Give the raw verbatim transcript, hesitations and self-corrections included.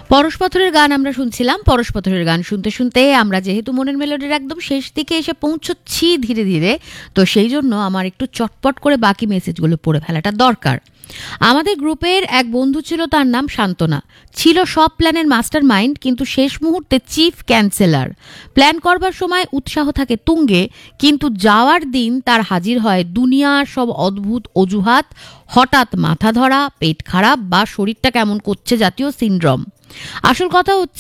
পরশপাথরের গান আমরা শুনছিলাম। পরশপাথরের গান শুনতে শুনতে আমরা যেহেতু মনের মেলোডির একদম শেষ দিকে এসে পৌঁছচ্ছি ধীরে ধীরে, তো সেই জন্য আমার একটু চটপট করে বাকি মেসেজগুলো পড়ে ফেলাটা দরকার। আমাদের গ্রুপের এক বন্ধু ছিল, তার নাম শান্তনা। ছিল সব প্ল্যানের মাস্টার মাইন্ড, কিন্তু শেষ মুহূর্তে চিফ ক্যান্সেলার। প্ল্যান করবার সময় উৎসাহ থাকে তুঙ্গে, কিন্তু যাওয়ার দিন তার হাজির হয় দুনিয়ার সব অদ্ভুত অজুহাত, হঠাৎ মাথা ধরা, পেট খারাপ বা শরীরটা কেমন করছে জাতীয় সিনড্রোম। আসল কথা হচ্ছে